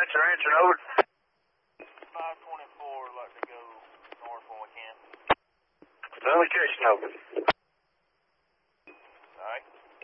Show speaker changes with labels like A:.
A: Dispatcher answering, over.
B: 524, like to go north when we can.
A: Communication, over.
B: Alright.